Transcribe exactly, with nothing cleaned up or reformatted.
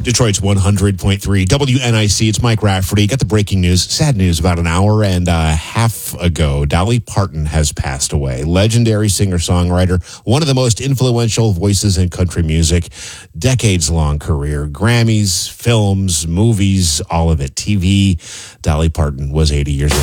Detroit's one hundred point three W N I C. It's Mike Rafferty. Got the breaking news, sad news about an hour and a half ago. Dolly Parton has passed away. Legendary singer-songwriter, one of the most influential voices in country music. Decades-long career. Grammys, films, movies, all of it. T V. Dolly Parton was eighty years old.